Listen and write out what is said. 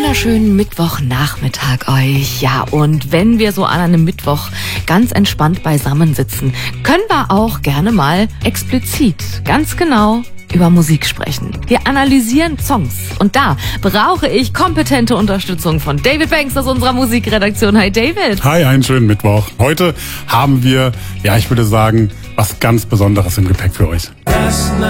wunderschönen Mittwochnachmittag euch. Ja, und wenn wir so an einem Mittwoch ganz entspannt beisammen sitzen, können wir auch gerne mal explizit, ganz genau über Musik sprechen. Wir analysieren Songs und da brauche ich kompetente Unterstützung von David Banks aus unserer Musikredaktion. Hi David. Hi, einen schönen Mittwoch. Heute haben wir, ich würde sagen, was ganz Besonderes im Gepäck für euch.